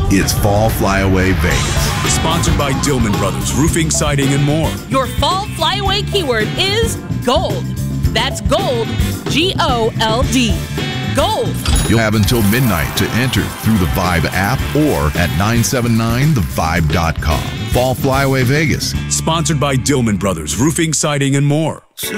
It's Fall Flyaway Vegas. Sponsored by Dillman Brothers Roofing, Siding, and more. Your fall flyaway keyword is gold. That's gold, G-O-L-D. Gold. You'll have until midnight to enter through the Vibe app or at 979thevibe.com. Fall Flyaway Vegas. Sponsored by Dillman Brothers Roofing, Siding, and more.